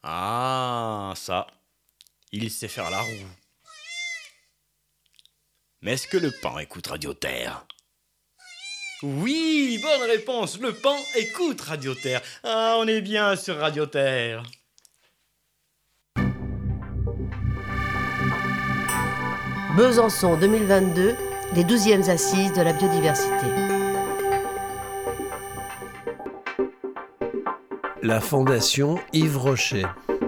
Ah, ça, il sait faire la roue. Mais est-ce que le paon écoute Radio Terre? Oui, bonne réponse, le paon écoute Radio Terre. Ah, on est bien sur Radio Terre. Besançon 2022, les 12e assises de la biodiversité. La Fondation Yves Rocher.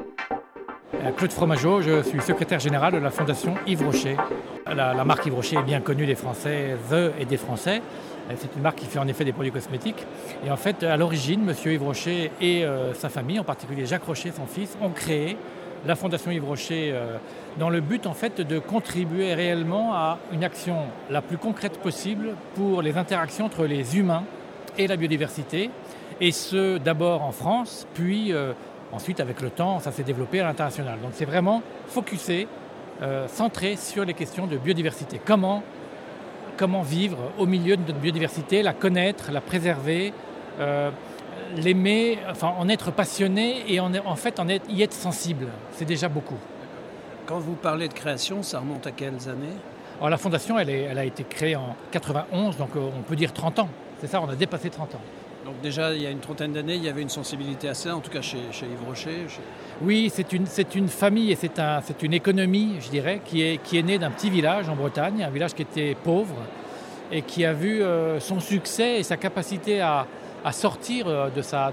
Claude Fromageau, je suis secrétaire général de la Fondation Yves Rocher. La marque Yves Rocher est bien connue des Français et des Français. C'est une marque qui fait en effet des produits cosmétiques. Et en fait, à l'origine, monsieur Yves Rocher et sa famille, en particulier Jacques Rocher, son fils, ont créé la Fondation Yves Rocher dans le but en fait de contribuer réellement à une action la plus concrète possible pour les interactions entre les humains et la biodiversité. Et ce, d'abord en France, puis ensuite, avec le temps, ça s'est développé à l'international. Donc c'est vraiment focusé, centré sur les questions de biodiversité. Comment vivre au milieu de notre biodiversité, la connaître, la préserver, l'aimer, enfin en être passionné et y être sensible. C'est déjà beaucoup. Quand vous parlez de création, ça remonte à quelles années? Alors la fondation, elle a été créée en 91, donc on peut dire 30 ans. C'est ça, on a dépassé 30 ans. Donc déjà, il y a une trentaine d'années, il y avait une sensibilité à ça, en tout cas chez Yves Rocher. Oui, c'est une famille et c'est une économie, je dirais, qui est née d'un petit village en Bretagne, un village qui était pauvre et qui a vu son succès et sa capacité à sortir de sa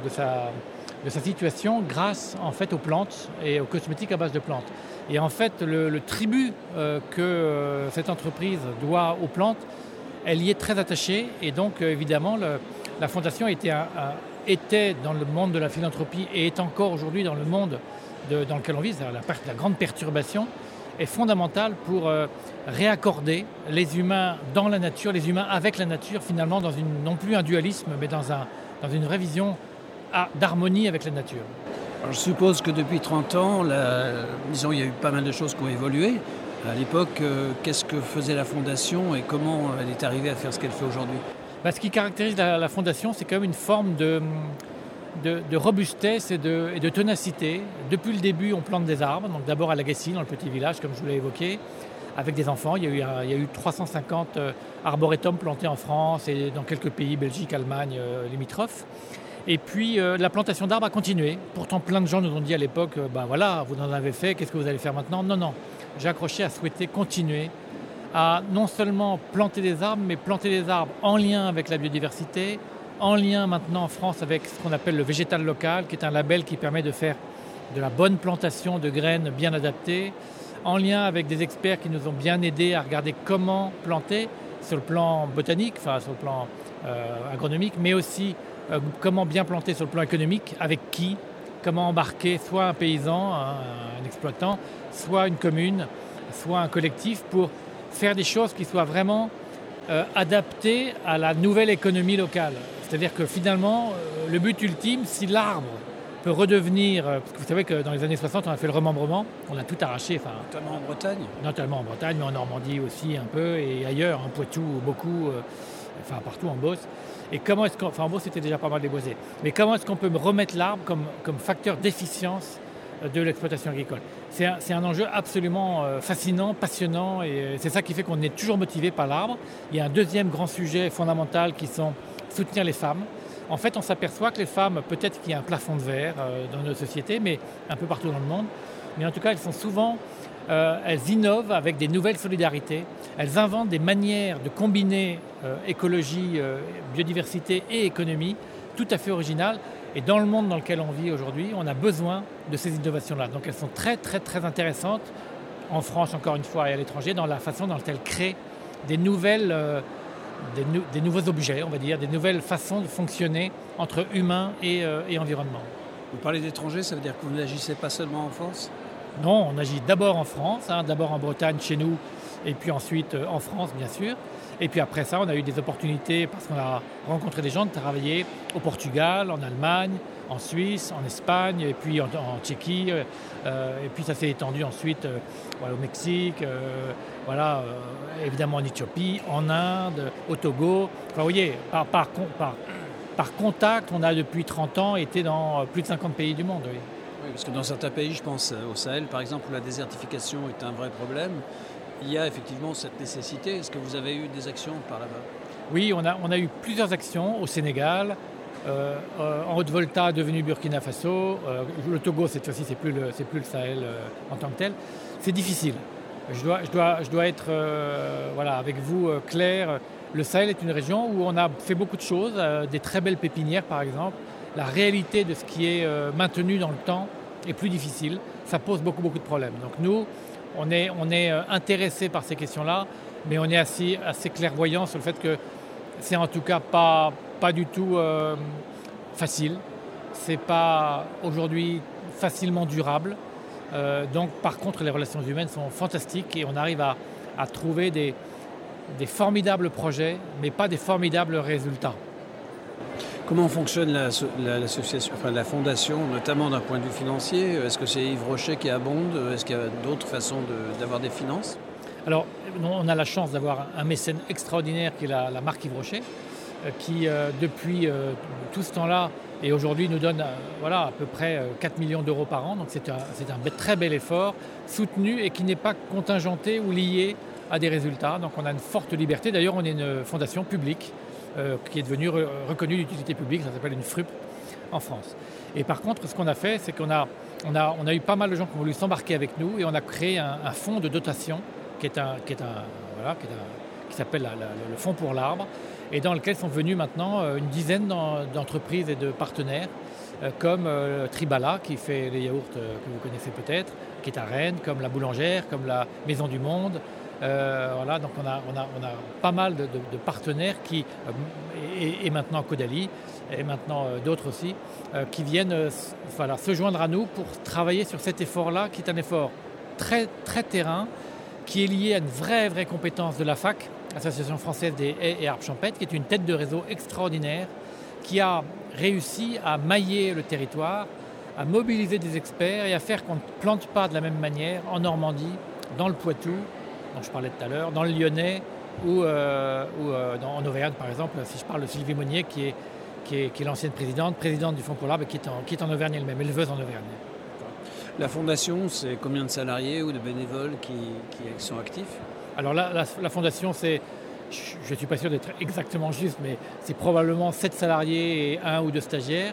situation grâce en fait aux plantes et aux cosmétiques à base de plantes. Et en fait, le tribut que cette entreprise doit aux plantes, elle y est très attachée et donc évidemment la Fondation était dans le monde de la philanthropie et est encore aujourd'hui dans le monde dans lequel on vit, la grande perturbation est fondamentale pour réaccorder les humains dans la nature, les humains avec la nature, finalement non plus un dualisme, mais dans une vraie vision d'harmonie avec la nature. Alors, je suppose que depuis 30 ans, disons, il y a eu pas mal de choses qui ont évolué. À l'époque, qu'est-ce que faisait la Fondation et comment elle est arrivée à faire ce qu'elle fait aujourd'hui? Ce qui caractérise la Fondation, c'est quand même une forme de robustesse et de ténacité. Depuis le début, on plante des arbres. Donc d'abord à Lagacy, dans le petit village, comme je vous l'ai évoqué, avec des enfants. Il y a eu 350 arboretums plantés en France et dans quelques pays, Belgique, Allemagne, limitrophes. Et puis la plantation d'arbres a continué. Pourtant, plein de gens nous ont dit à l'époque, voilà, vous en avez fait, qu'est-ce que vous allez faire maintenant? Non. Jacques Rocher a souhaité continuer à non seulement planter des arbres, mais planter des arbres en lien avec la biodiversité, en lien maintenant en France avec ce qu'on appelle le végétal local, qui est un label qui permet de faire de la bonne plantation de graines bien adaptées, en lien avec des experts qui nous ont bien aidés à regarder comment planter sur le plan botanique, enfin sur le plan agronomique, mais aussi comment bien planter sur le plan économique, avec qui, comment embarquer soit un paysan, un exploitant, soit une commune, soit un collectif pour faire des choses qui soient vraiment adaptées à la nouvelle économie locale. C'est-à-dire que finalement, le but ultime, si l'arbre peut redevenir... parce que vous savez que dans les années 60, on a fait le remembrement, on a tout arraché. Notamment en Bretagne? Notamment en Bretagne, mais en Normandie aussi un peu, et ailleurs, en Poitou beaucoup, partout en Beauce. Et comment est-ce qu'on... en Beauce, c'était déjà pas mal déboisé. Mais comment est-ce qu'on peut remettre l'arbre comme facteur d'efficience de l'exploitation agricole? C'est un enjeu absolument fascinant, passionnant, et c'est ça qui fait qu'on est toujours motivé par l'arbre. Il y a un deuxième grand sujet fondamental qui sont soutenir les femmes. En fait, on s'aperçoit que les femmes, peut-être qu'il y a un plafond de verre dans nos sociétés, mais un peu partout dans le monde, mais en tout cas, elles sont souvent... elles innovent avec des nouvelles solidarités, elles inventent des manières de combiner écologie, biodiversité et économie tout à fait originales. Et dans le monde dans lequel on vit aujourd'hui, on a besoin de ces innovations-là. Donc elles sont très très très intéressantes, en France encore une fois et à l'étranger, dans la façon dont elles créent des nouvelles, des nouveaux objets, on va dire, des nouvelles façons de fonctionner entre humains et environnement. Vous parlez d'étrangers, ça veut dire que vous n'agissez pas seulement en France? Non, on agit d'abord en France, d'abord en Bretagne chez nous, et puis ensuite en France bien sûr. Et puis après ça, on a eu des opportunités, parce qu'on a rencontré des gens, de travailler au Portugal, en Allemagne, en Suisse, en Espagne, et puis en Tchéquie. Et puis ça s'est étendu ensuite au Mexique, évidemment en Éthiopie, en Inde, au Togo. Enfin, vous voyez, par contact, on a depuis 30 ans été dans plus de 50 pays du monde. Oui. Oui, parce que dans certains pays, je pense au Sahel par exemple, où la désertification est un vrai problème, il y a effectivement cette nécessité. Est-ce que vous avez eu des actions par là-bas ? Oui, on a eu plusieurs actions au Sénégal, en Haute-Volta devenu Burkina Faso, le Togo cette fois-ci c'est plus le Sahel en tant que tel. C'est difficile. Je dois être avec vous clair. Le Sahel est une région où on a fait beaucoup de choses, des très belles pépinières par exemple. La réalité de ce qui est maintenu dans le temps est plus difficile. Ça pose beaucoup de problèmes. Donc nous, on est intéressés par ces questions-là, mais on est assez clairvoyants sur le fait que c'est en tout cas pas du tout facile. C'est pas aujourd'hui facilement durable. Donc par contre, les relations humaines sont fantastiques et on arrive à trouver des formidables projets, mais pas des formidables résultats. Comment fonctionne l'association, la fondation, notamment d'un point de vue financier ? Est-ce que c'est Yves Rocher qui abonde ? Est-ce qu'il y a d'autres façons d'avoir des finances ? Alors, on a la chance d'avoir un mécène extraordinaire qui est la marque Yves Rocher, qui depuis tout ce temps-là et aujourd'hui nous donne à peu près 4 millions d'euros par an. Donc c'est un très bel effort, soutenu et qui n'est pas contingenté ou lié à des résultats. Donc on a une forte liberté. D'ailleurs, on est une fondation publique qui est devenue reconnue d'utilité publique, ça s'appelle une FRUP en France. Et par contre, ce qu'on a fait, c'est qu'on a eu pas mal de gens qui ont voulu s'embarquer avec nous et on a créé un fonds de dotation qui s'appelle le Fonds pour l'arbre et dans lequel sont venus maintenant une dizaine d'entreprises et de partenaires comme Tribala qui fait les yaourts que vous connaissez peut-être, qui est à Rennes, comme la Boulangère, comme la Maison du Monde. Donc on a pas mal de partenaires qui et maintenant Caudalie et maintenant d'autres aussi qui viennent se joindre à nous pour travailler sur cet effort-là qui est un effort très très terrain qui est lié à une vraie compétence de la FAC, Association française des haies et arbres champêtres, qui est une tête de réseau extraordinaire qui a réussi à mailler le territoire, à mobiliser des experts et à faire qu'on ne plante pas de la même manière en Normandie, dans le Poitou, dont je parlais tout à l'heure, dans le Lyonnais ou en Auvergne par exemple, si je parle de Sylvie Monnier qui est l'ancienne présidente du Fonds pour l'arbre et qui est en Auvergne elle-même, éleveuse en Auvergne. La fondation, c'est combien de salariés ou de bénévoles qui sont actifs ? Alors là, la fondation, je ne suis pas sûr d'être exactement juste, mais c'est probablement 7 salariés et 1 ou 2 stagiaires.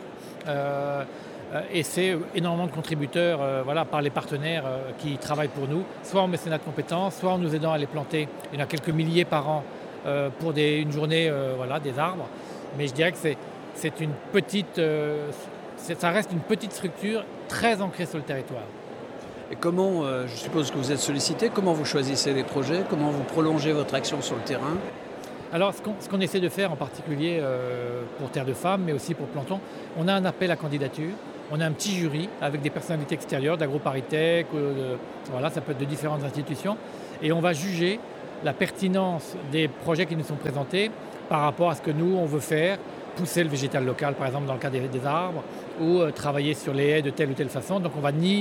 Et c'est énormément de contributeurs par les partenaires qui travaillent pour nous, soit en mécénat de compétences, soit en nous aidant à les planter. Il y en a quelques milliers par an pour une journée des arbres. Mais je dirais que c'est une petite, ça reste une petite structure très ancrée sur le territoire. Et comment, je suppose que vous êtes sollicité, comment vous choisissez les projets, comment vous prolongez votre action sur le terrain ? Alors ce qu'on essaie de faire en particulier pour Terre de Femmes, mais aussi pour Planton, on a un appel à candidature. On a un petit jury avec des personnalités extérieures, d'AgroParisTech, ça peut être de différentes institutions. Et on va juger la pertinence des projets qui nous sont présentés par rapport à ce que nous, on veut faire, pousser le végétal local, par exemple, dans le cas des arbres, ou travailler sur les haies de telle ou telle façon. Donc on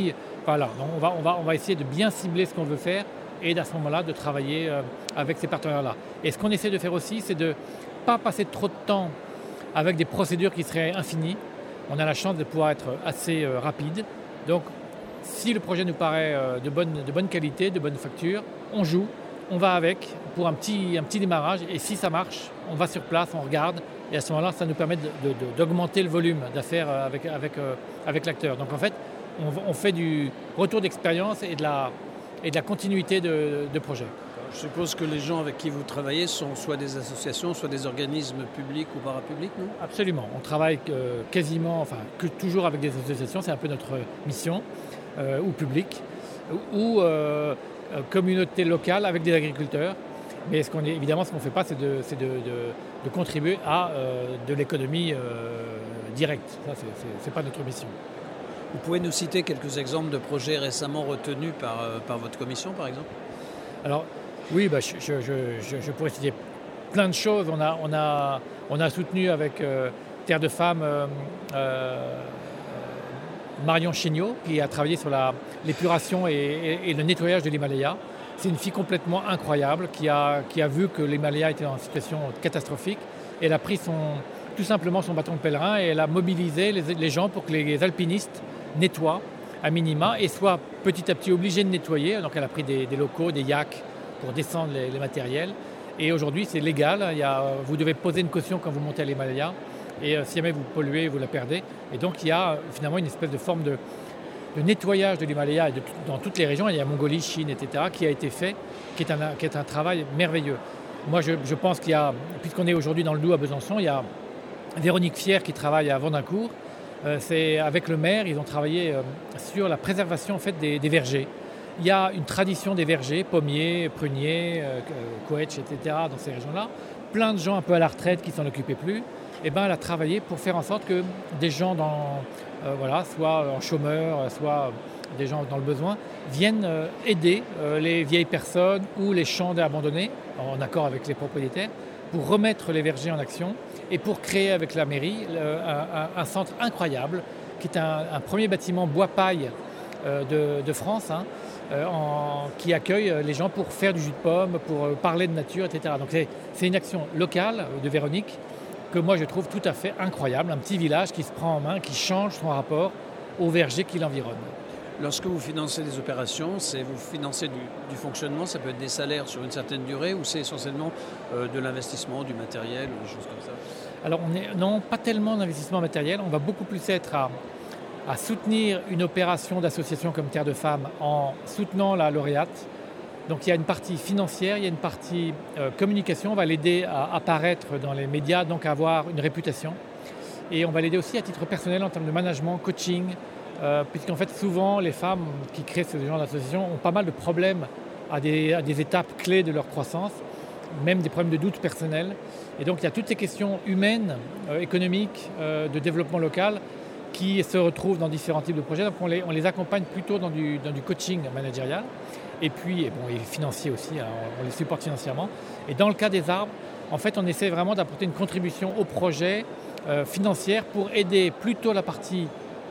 va essayer de bien cibler ce qu'on veut faire et à ce moment-là, de travailler avec ces partenaires-là. Et ce qu'on essaie de faire aussi, c'est de ne pas passer trop de temps avec des procédures qui seraient infinies. On a la chance de pouvoir être assez rapide. Donc, si le projet nous paraît de bonne qualité, de bonne facture, on joue, on va avec pour un petit démarrage. Et si ça marche, on va sur place, on regarde. Et à ce moment-là, ça nous permet d'augmenter le volume d'affaires avec l'acteur. Donc en fait, on fait du retour d'expérience et de la continuité de projet. Je suppose que les gens avec qui vous travaillez sont soit des associations, soit des organismes publics ou parapublics, non ? Absolument. On travaille toujours avec des associations, c'est un peu notre mission, ou public, ou communauté locale avec des agriculteurs. Mais évidemment, ce qu'on ne fait pas, c'est de contribuer à de l'économie directe. Ça, c'est pas notre mission. Vous pouvez nous citer quelques exemples de projets récemment retenus par votre commission, par exemple ? Alors, oui, je pourrais citer plein de choses. On a soutenu avec Terre de Femmes Marion Chéniaud, qui a travaillé sur l'épuration et le nettoyage de l'Himalaya. C'est une fille complètement incroyable qui a vu que l'Himalaya était en situation catastrophique. Elle a pris tout simplement son bâton de pèlerin et elle a mobilisé les gens pour que les alpinistes nettoient à minima, et soit petit à petit obligée de nettoyer. Donc elle a pris des locaux, des yaks pour descendre les matériels. Et aujourd'hui, c'est légal. Vous devez poser une caution quand vous montez à l'Himalaya. Et si jamais vous polluez, vous la perdez. Et donc il y a finalement une espèce de forme de nettoyage de l'Himalaya dans toutes les régions. Il y a Mongolie, Chine, etc., qui a été fait, qui est un travail merveilleux. Moi, je pense qu'il y a, puisqu'on est aujourd'hui dans le Doubs à Besançon, il y a Véronique Fier qui travaille à Vandencourt. C'est avec le maire, ils ont travaillé sur la préservation en fait, des vergers. Il y a une tradition des vergers, pommiers, pruniers, couetches, etc. dans ces régions-là. Plein de gens un peu à la retraite qui ne s'en occupaient plus. Et ben, elle a travaillé pour faire en sorte que des gens soit en chômeur, soit des gens dans le besoin, viennent aider les vieilles personnes ou les champs abandonnés, en accord avec les propriétaires, pour remettre les vergers en action et pour créer avec la mairie un centre incroyable, qui est un premier bâtiment bois-paille de France, qui accueille les gens pour faire du jus de pomme, pour parler de nature, etc. Donc c'est une action locale de Véronique que moi je trouve tout à fait incroyable, un petit village qui se prend en main, qui change son rapport au verger qui l'environne. Lorsque vous financez des opérations, vous financez du fonctionnement, ça peut être des salaires sur une certaine durée, ou c'est essentiellement de l'investissement, du matériel, ou des choses comme ça? Alors non, pas tellement d'investissement matériel, on va beaucoup plus être à soutenir une opération d'association comme Terre de Femmes en soutenant la lauréate. Donc il y a une partie financière, il y a une partie communication, on va l'aider à apparaître dans les médias, donc à avoir une réputation. Et on va l'aider aussi à titre personnel en termes de management, coaching, puisqu'en fait souvent les femmes qui créent ce genre d'association ont pas mal de problèmes à des étapes clés de leur croissance, même des problèmes de doute personnel. Et donc il y a toutes ces questions humaines, économiques, de développement local qui se retrouvent dans différents types de projets. Donc on les accompagne plutôt dans du coaching managérial. Et puis, et financier aussi, on les supporte financièrement. Et dans le cas des arbres, en fait, on essaie vraiment d'apporter une contribution au projet financière pour aider plutôt la partie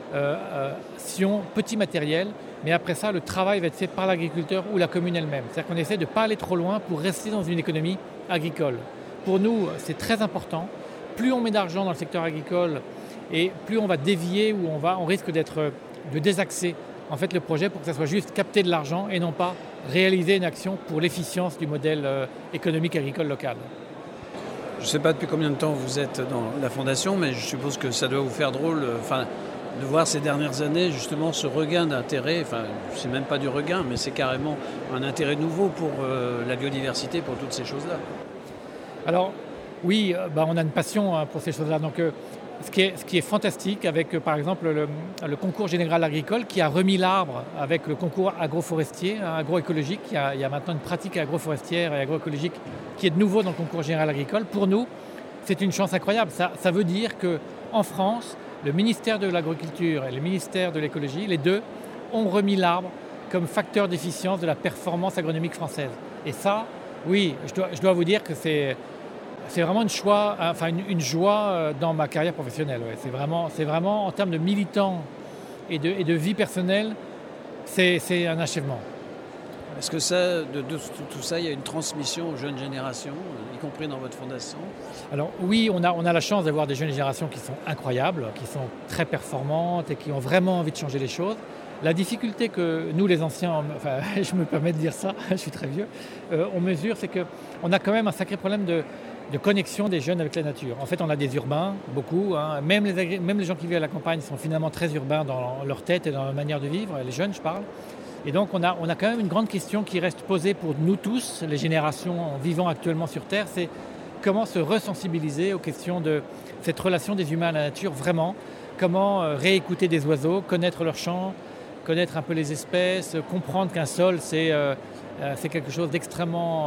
petit matériel, mais après ça, le travail va être fait par l'agriculteur ou la commune elle-même. C'est-à-dire qu'on essaie de ne pas aller trop loin pour rester dans une économie agricole. Pour nous, c'est très important. Plus on met d'argent dans le secteur agricole et plus on va dévier ou on risque de désaxer en fait, le projet pour que ça soit juste capter de l'argent et non pas réaliser une action pour l'efficience du modèle économique agricole local. Je ne sais pas depuis combien de temps vous êtes dans la fondation, mais je suppose que ça doit vous faire drôle de voir ces dernières années justement ce regain d'intérêt, c'est même pas du regain, mais c'est carrément un intérêt nouveau pour la biodiversité, pour toutes ces choses-là. Alors oui, on a une passion pour ces choses-là. Donc, ce qui est fantastique avec, par exemple, le concours général agricole qui a remis l'arbre avec le concours agroforestier, agroécologique. Il y a maintenant une pratique agroforestière et agroécologique qui est de nouveau dans le concours général agricole. Pour nous, c'est une chance incroyable. Ça veut dire qu'en France, le ministère de l'Agriculture et le ministère de l'Écologie, les deux, ont remis l'arbre comme facteur d'efficience de la performance agronomique française. Et ça, oui, je dois vous dire que c'est vraiment une joie dans ma carrière professionnelle. Ouais. C'est vraiment en termes de militant et de vie personnelle, c'est un achèvement. Est-ce que de tout ça, il y a une transmission aux jeunes générations, y compris dans votre fondation? Alors oui, on a la chance d'avoir des jeunes générations qui sont incroyables, qui sont très performantes et qui ont vraiment envie de changer les choses. La difficulté que nous, les anciens, je me permets de dire ça, je suis très vieux, on mesure, c'est qu'on a quand même un sacré problème de connexion des jeunes avec la nature. En fait, on a des urbains, beaucoup. Même les gens qui vivent à la campagne sont finalement très urbains dans leur tête et dans leur manière de vivre. Les jeunes, je parle. Et donc, on a quand même une grande question qui reste posée pour nous tous, les générations vivant actuellement sur Terre, c'est comment se resensibiliser aux questions de cette relation des humains à la nature, vraiment. Comment réécouter des oiseaux, connaître leur chant, connaître un peu les espèces, comprendre qu'un sol, c'est quelque chose d'extrêmement...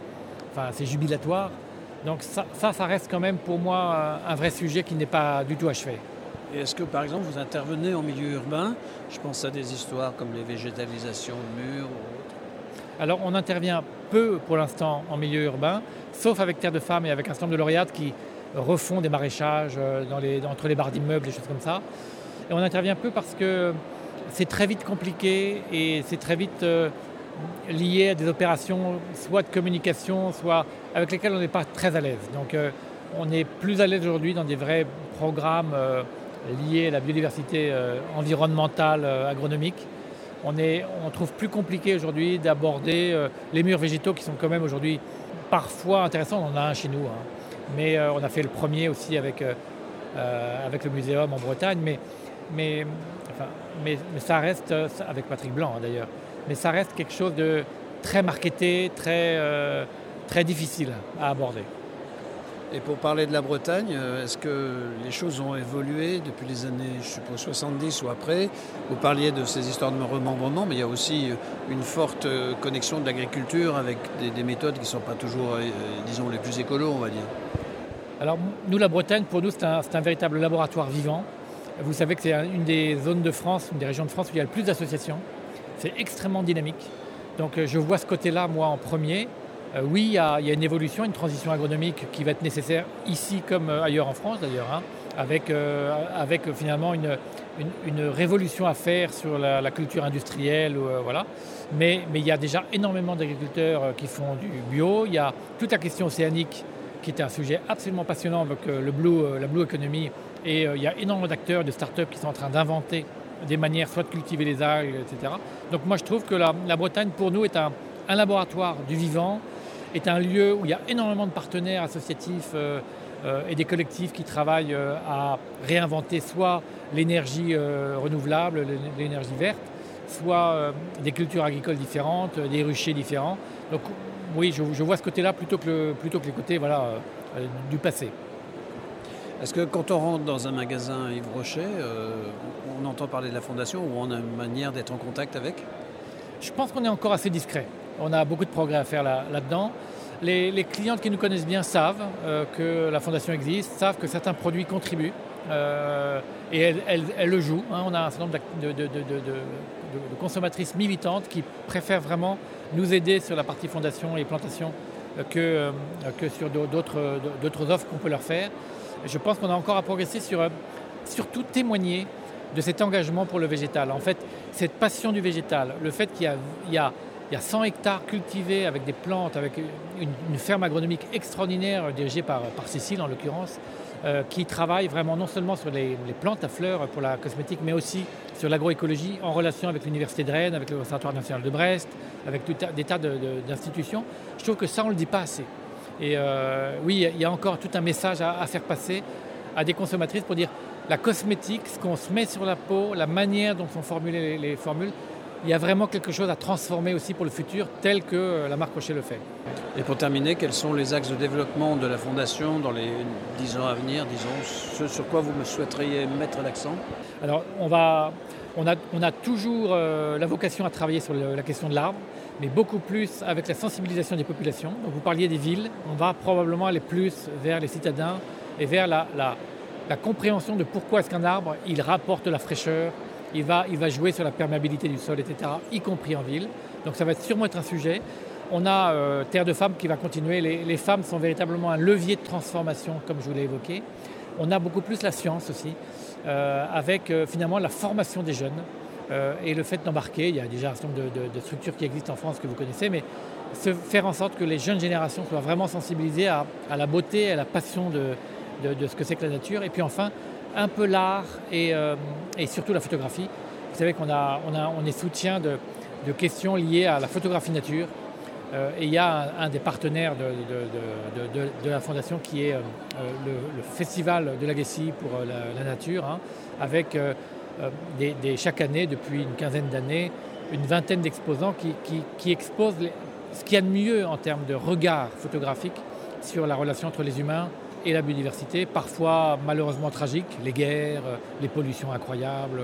c'est jubilatoire. Donc ça reste quand même pour moi un vrai sujet qui n'est pas du tout achevé. Et est-ce que par exemple vous intervenez en milieu urbain? Je pense à des histoires comme les végétalisations de murs ou autres. Alors on intervient peu pour l'instant en milieu urbain, sauf avec Terre de Femmes et avec un certain nombre de lauréates qui refont des maraîchages entre les barres d'immeubles, des choses comme ça. Et on intervient peu parce que c'est très vite compliqué et c'est très vite lié à des opérations soit de communication, soit avec lesquelles on n'est pas très à l'aise. Donc on est plus à l'aise aujourd'hui dans des vrais programmes liées à la biodiversité environnementale, agronomique. On trouve plus compliqué aujourd'hui d'aborder les murs végétaux qui sont quand même aujourd'hui parfois intéressants. On en a un chez nous, hein. Mais on a fait le premier aussi avec le muséum en Bretagne. Mais ça reste, avec Patrick Blanc, hein, d'ailleurs, mais ça reste quelque chose de très marketé, très difficile à aborder. Et pour parler de la Bretagne, est-ce que les choses ont évolué depuis les années, je suppose, 70 ou après? Vous parliez de ces histoires de remembrement, mais il y a aussi une forte connexion de l'agriculture avec des méthodes qui ne sont pas toujours, disons, les plus écolos, on va dire. Alors nous, la Bretagne, pour nous, c'est un véritable laboratoire vivant. Vous savez que c'est une des zones de France, une des régions de France où il y a le plus d'associations. C'est extrêmement dynamique. Donc je vois ce côté-là, moi, en premier. Oui, il y a une évolution, une transition agronomique qui va être nécessaire ici comme ailleurs en France d'ailleurs, hein, avec finalement une révolution à faire sur la culture industrielle. Voilà. Mais il y a déjà énormément d'agriculteurs qui font du bio. Il y a toute la question océanique qui est un sujet absolument passionnant avec la Blue Economy. Et il y a énormément d'acteurs, de start-up qui sont en train d'inventer des manières soit de cultiver les algues, etc. Donc moi je trouve que la Bretagne pour nous est un laboratoire du vivant, est un lieu où il y a énormément de partenaires associatifs et des collectifs qui travaillent à réinventer soit l'énergie renouvelable, l'énergie verte, soit des cultures agricoles différentes, des ruchers différents. Donc oui, je vois ce côté-là plutôt que les côtés du passé. Est-ce que quand on rentre dans un magasin Yves Rocher, on entend parler de la fondation ou on a une manière d'être en contact avec? Je pense qu'on est encore assez discret. On a beaucoup de progrès à faire là-dedans. Les clientes qui nous connaissent bien savent que la fondation existe, savent que certains produits contribuent et elles le jouent. Hein. On a un certain nombre de consommatrices militantes qui préfèrent vraiment nous aider sur la partie fondation et plantation que sur d'autres offres qu'on peut leur faire. Je pense qu'on a encore à progresser sur surtout témoigner de cet engagement pour le végétal. En fait, cette passion du végétal, le fait qu'il y a 100 hectares cultivés avec des plantes, avec une ferme agronomique extraordinaire dirigée par Cécile en l'occurrence, qui travaille vraiment non seulement sur les plantes à fleurs pour la cosmétique, mais aussi sur l'agroécologie en relation avec l'Université de Rennes, avec le Conservatoire national de Brest, avec des tas d'institutions. Je trouve que ça, on ne le dit pas assez. Et oui, il y a encore tout un message à faire passer à des consommatrices pour dire la cosmétique, ce qu'on se met sur la peau, la manière dont sont formulées les formules, il y a vraiment quelque chose à transformer aussi pour le futur, tel que la marque Rocher le fait. Et pour terminer, quels sont les axes de développement de la Fondation dans les 10 ans à venir, disons, ce sur quoi vous me souhaiteriez mettre l'accent? Alors, on a toujours la vocation à travailler sur la question de l'arbre, mais beaucoup plus avec la sensibilisation des populations. Donc, vous parliez des villes, on va probablement aller plus vers les citadins et vers la compréhension de pourquoi est-ce qu'un arbre, il rapporte de la fraîcheur, il va jouer sur la perméabilité du sol, etc., y compris en ville. Donc ça va sûrement être un sujet. On a Terre de Femmes qui va continuer. Les femmes sont véritablement un levier de transformation, comme je vous l'ai évoqué. On a beaucoup plus la science aussi, avec finalement la formation des jeunes et le fait d'embarquer. Il y a déjà un certain nombre de structures qui existent en France que vous connaissez, mais faire en sorte que les jeunes générations soient vraiment sensibilisées à la beauté, à la passion de ce que c'est que la nature. Et puis enfin, un peu l'art et surtout la photographie. Vous savez on est soutien de questions liées à la photographie nature. Et il y a un des partenaires de la Fondation qui est le Festival de l'Agassiz pour la nature, hein, avec chaque année, depuis une quinzaine d'années, une vingtaine d'exposants qui exposent ce qu'il y a de mieux en termes de regard photographique sur la relation entre les humains et la biodiversité, parfois malheureusement tragiques, les guerres, les pollutions incroyables,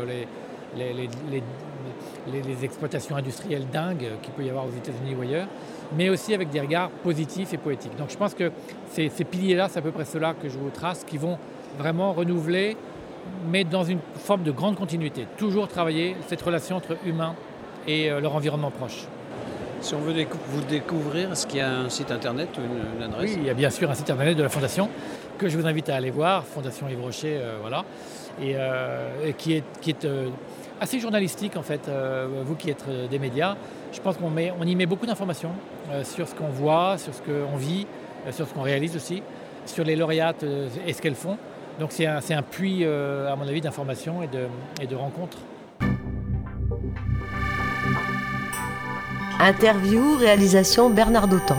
les exploitations industrielles dingues qu'il peut y avoir aux États-Unis ou ailleurs, mais aussi avec des regards positifs et poétiques. Donc je pense que ces piliers-là, c'est à peu près ceux-là que je vous trace, qui vont vraiment renouveler, mais dans une forme de grande continuité. Toujours travailler cette relation entre humains et leur environnement proche. Si on veut vous découvrir, est-ce qu'il y a un site internet ou une adresse? Oui, il y a bien sûr un site internet de la Fondation que je vous invite à aller voir, Fondation Yves Rocher, voilà, et qui est assez journalistique en fait. Vous qui êtes des médias, je pense qu'on y met beaucoup d'informations sur ce qu'on voit, sur ce qu'on vit, sur ce qu'on réalise aussi, sur les lauréates et ce qu'elles font. Donc c'est un puits, à mon avis, d'informations et de rencontres. Interview, réalisation Bernard Dautan.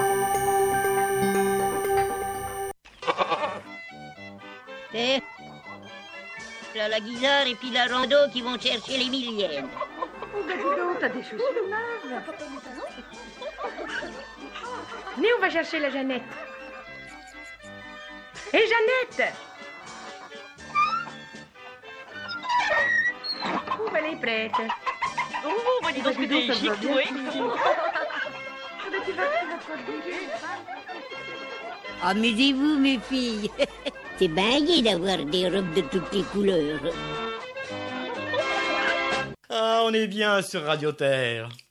La guisarde et puis la rando qui vont chercher les millièmes. Oh, bah dis donc, t'as des chaussures neuves. Venez, on va chercher la Jeannette. Hé, Jeannette! Oh, bah, elle est prête. Oh, bah dis donc, que t'es chic, toi. Amusez-vous, mes filles. C'est bien gai d'avoir des robes de toutes les couleurs. Ah, on est bien sur Radio Terre.